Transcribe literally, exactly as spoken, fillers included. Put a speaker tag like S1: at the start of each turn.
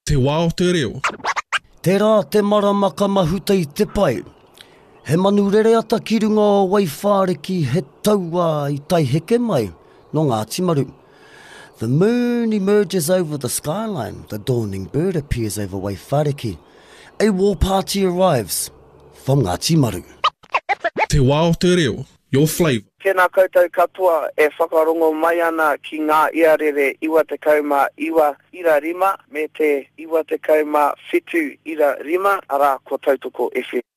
S1: Te wā o te reo.
S2: Tērā te maramaka mahuta I te pai. He manu rere ata ki runga o Waiwhareki he taua I tai heke mai no Ngāti Maru. The moon emerges over the skyline. The dawning bird appears over Waiwhareki. A war party arrives from Ngāti Maru.
S1: Te wā o te reo. Your flavour.
S3: Tēnā koutou katoa e whakarongo mai ana ki ngā iarere iwa te kauma iwa ira rima me te iwa te kauma whitu ira rima ara ko tautoko F M.